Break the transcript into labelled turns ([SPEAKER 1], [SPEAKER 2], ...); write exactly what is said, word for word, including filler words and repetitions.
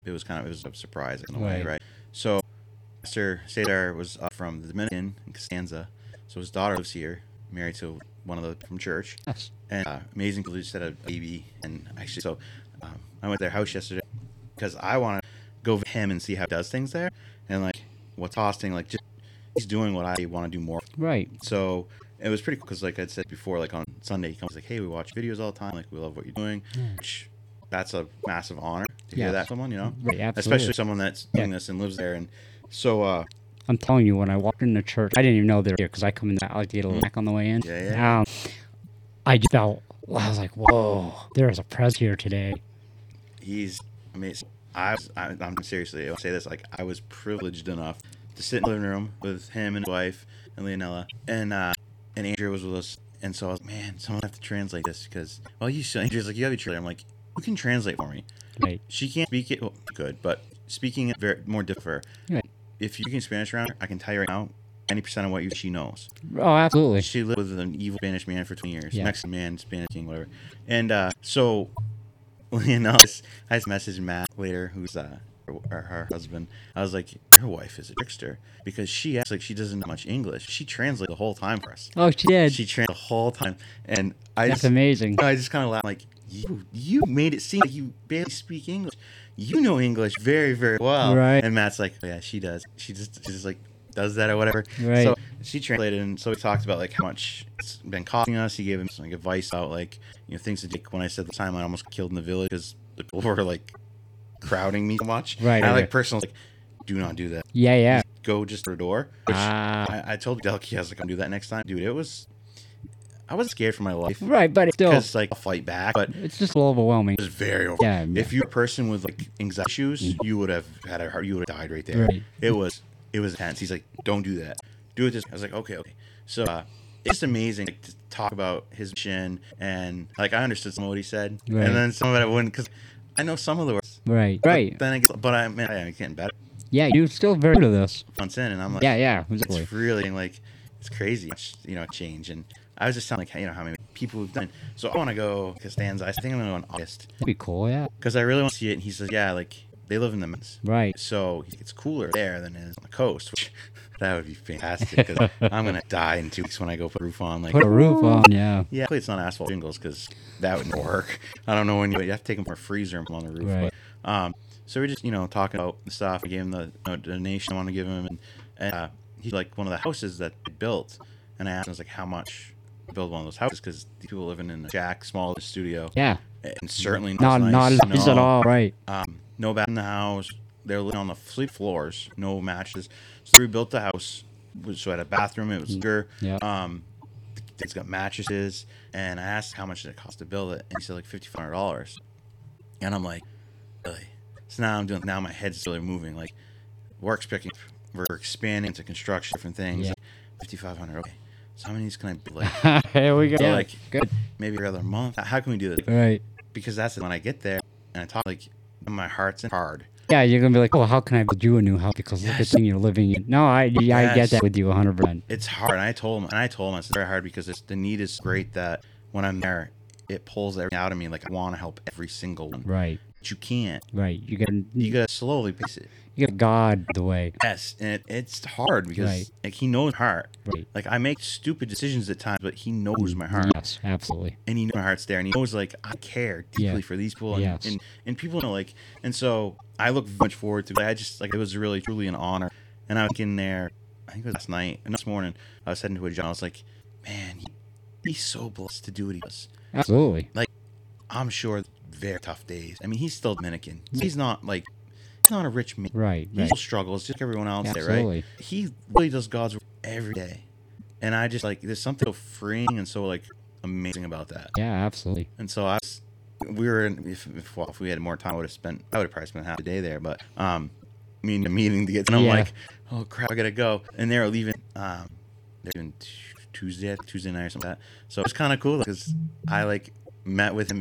[SPEAKER 1] it was kind of it was a surprise in a
[SPEAKER 2] Right.
[SPEAKER 1] way, right? So Pastor Sadar was uh, from the Dominican in Costanza, so his daughter lives here, married to one of the from church,
[SPEAKER 2] Yes.
[SPEAKER 1] and uh, amazing people just had a baby, and actually, so um, I went to their house yesterday because I want to go with him and see how he does things there, and like what's costing, like just he's doing what I want to do more.
[SPEAKER 2] Right.
[SPEAKER 1] So it was pretty cool because, like I said before, like on Sunday he comes like, hey, we watch videos all the time, like we love what you're doing,
[SPEAKER 2] Yeah.
[SPEAKER 1] which that's a massive honor to
[SPEAKER 2] Yes.
[SPEAKER 1] hear that from someone, you know,
[SPEAKER 2] Right, absolutely.
[SPEAKER 1] especially someone that's doing
[SPEAKER 2] Yeah.
[SPEAKER 1] this and lives there, and so uh,
[SPEAKER 2] I'm telling you, when I walked into church, I didn't even know they were here because I come in. I like to get a little back on the way in.
[SPEAKER 1] Yeah, yeah.
[SPEAKER 2] Um, I just felt. I was like, whoa, there is a presence here today.
[SPEAKER 1] he's amazing. I was, I, I'm seriously, I'll say this, like I was privileged enough to sit in the living room with him and his wife and Leonella, and uh, and Andrea was with us, and so I was like, man, someone have to translate this because, well, you should. Andrea's like, you have a translator. I'm like, who can translate for me?
[SPEAKER 2] Right.
[SPEAKER 1] She can't speak it, well, good, but speaking it very more difficult for her.
[SPEAKER 2] Right.
[SPEAKER 1] If you can Spanish around her, I can tell you right now, ninety percent of what you she knows.
[SPEAKER 2] Oh, absolutely.
[SPEAKER 1] She lived with an evil Spanish man for twenty years,
[SPEAKER 2] Yeah.
[SPEAKER 1] Mexican man, Spanish king, whatever. And uh, so, Leonella, I just messaged Matt later, who's uh, her, her husband. I was like, your wife is a trickster because she acts like she doesn't know much English. She translated the whole time for us.
[SPEAKER 2] Oh, she did.
[SPEAKER 1] She translated the whole time, and I
[SPEAKER 2] That's
[SPEAKER 1] just,
[SPEAKER 2] amazing.
[SPEAKER 1] I just kind of laughed, like, you, you made it seem like you barely speak English. You know English very, very well.
[SPEAKER 2] Right.
[SPEAKER 1] And Matt's like, oh, yeah, she does. She just, she just like does that or whatever.
[SPEAKER 2] Right.
[SPEAKER 1] So she translated, and so we talked about like how much it's been costing us. He gave him some like advice about like you know things to do. When I said the time I almost killed in the village because the people were like crowding me so much.
[SPEAKER 2] Right,
[SPEAKER 1] And I
[SPEAKER 2] right.
[SPEAKER 1] like personally like, do not do that.
[SPEAKER 2] Yeah, yeah.
[SPEAKER 1] Go just to the door. Which
[SPEAKER 2] Ah.
[SPEAKER 1] I, I told Delky, I was like, I'm do that next time, dude. It was, I was scared for my life
[SPEAKER 2] Right, but it's still,
[SPEAKER 1] because like I'll fight back, but
[SPEAKER 2] it's just a little overwhelming.
[SPEAKER 1] it was very over.
[SPEAKER 2] Yeah, yeah.
[SPEAKER 1] If you're a person with like anxiety issues, you would have had a heart. You would have died right there.
[SPEAKER 2] Right.
[SPEAKER 1] It was it was intense. He's like, don't do that. Do it this. I was like, okay, okay. So uh, it's amazing like, to talk about his mission and like I understood some of what he said,
[SPEAKER 2] Right.
[SPEAKER 1] and then some of it I wouldn't because I know some of the words.
[SPEAKER 2] Right,
[SPEAKER 1] But
[SPEAKER 2] right.
[SPEAKER 1] then I guess, but I man, I'm getting better
[SPEAKER 2] Yeah, you're still very good at this.
[SPEAKER 1] months in, and I'm like,
[SPEAKER 2] Yeah, yeah, exactly.
[SPEAKER 1] it's really like it's crazy, you know, change. And I was just telling like you know how many people we've done. So I want to go Costanza. I think I'm gonna go in August
[SPEAKER 2] That'd be cool, yeah.
[SPEAKER 1] because I really want to see it. And he says, yeah, like they live in the mountains,
[SPEAKER 2] Right.
[SPEAKER 1] so it's cooler there than it is on the coast. Which that would be fantastic because I'm gonna die in two weeks when I go put the roof on. Like,
[SPEAKER 2] Put a roof on, yeah.
[SPEAKER 1] yeah, hopefully it's not asphalt shingles because that would not work. I don't know when you, you have to take them from a freezer and put them on the roof.
[SPEAKER 2] Right.
[SPEAKER 1] But, um, so we're just you know talking about the stuff. I gave him the you know, donation I want to give him, and, and uh, he like one of the houses that they built, and I asked him I was like how much to build one of those houses because these people living in a shack, small studio,
[SPEAKER 2] Yeah.
[SPEAKER 1] and certainly
[SPEAKER 2] Not,
[SPEAKER 1] not
[SPEAKER 2] not
[SPEAKER 1] nice.
[SPEAKER 2] nice
[SPEAKER 1] no,
[SPEAKER 2] at all, right.
[SPEAKER 1] Um, no bed in the house. They're living on the sleep floors, no mattresses. So we built the house, which so it had a bathroom. It was bigger.
[SPEAKER 2] Yeah.
[SPEAKER 1] Um, it's got mattresses, and I asked how much did it cost to build it, and he said like fifty five hundred dollars. And I'm like, really? So now I'm doing. Now my head's really moving. Like, work's picking. We're expanding into construction, different things.
[SPEAKER 2] Yeah.
[SPEAKER 1] fifty five hundred. Okay. So how many of these can I build? Like,
[SPEAKER 2] Here we go.
[SPEAKER 1] so
[SPEAKER 2] Yeah,
[SPEAKER 1] like
[SPEAKER 2] good.
[SPEAKER 1] maybe every other month. How can we do this?
[SPEAKER 2] Right.
[SPEAKER 1] Because that's when I get there and I talk like my heart's hard.
[SPEAKER 2] Yeah, you're gonna be like, oh, how can I build you a new house? Because look at the
[SPEAKER 1] Yes.
[SPEAKER 2] thing you're living in. No, I, yeah, I get
[SPEAKER 1] Yes.
[SPEAKER 2] that with you one hundred percent.
[SPEAKER 1] It's hard. And I told him, and I told him it's very hard because it's, the need is great that when I'm there, it pulls everything out of me. Like I want to help every single one,
[SPEAKER 2] Right,
[SPEAKER 1] but you can't.
[SPEAKER 2] right. You gotta,
[SPEAKER 1] You
[SPEAKER 2] you,
[SPEAKER 1] gotta slowly pace it.
[SPEAKER 2] gotta God the way.
[SPEAKER 1] Yes, and it, it's hard because
[SPEAKER 2] Right.
[SPEAKER 1] like he knows my heart.
[SPEAKER 2] Right.
[SPEAKER 1] Like I make stupid decisions at times, but he knows my heart,
[SPEAKER 2] Yes, absolutely.
[SPEAKER 1] and he knows my heart's there, and he knows like I care deeply
[SPEAKER 2] Yeah.
[SPEAKER 1] for these people, and,
[SPEAKER 2] Yes.
[SPEAKER 1] and and people know like, and so I look much forward to. It. I just like it was really truly an honor, and I was in there. I think it was last night and this morning. I was heading to a job. I was like, man, he, he's so blessed to do what he does.
[SPEAKER 2] Absolutely.
[SPEAKER 1] I'm sure very tough days. I mean, he's still Dominican. He's not like he's not a rich man.
[SPEAKER 2] Right,
[SPEAKER 1] He
[SPEAKER 2] right.
[SPEAKER 1] still struggles just like everyone else there, right?
[SPEAKER 2] Absolutely.
[SPEAKER 1] He really does God's work every day, and I just like there's something so freeing and so like amazing about that.
[SPEAKER 2] Yeah, absolutely.
[SPEAKER 1] And so I was, we were in, if if, well, if we had more time, I would have spent I would have probably spent half the day there. But um, me and the meeting to get, and I'm
[SPEAKER 2] Yeah.
[SPEAKER 1] like, oh crap, I gotta go. And they're leaving. Um, they're leaving Tuesday, Tuesday night or something like that. So it's kind of cool because I like met with him